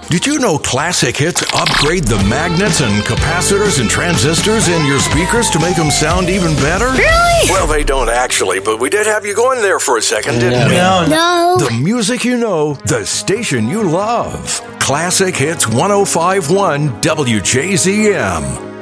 Did you know Classic Hits upgrade the magnets and capacitors and transistors in your speakers to make them sound even better? Really? Well, they don't actually, but we did have you going there for a second, didn't we? No. The music you know, the station you love. Classic Hits 105.1 WJZM.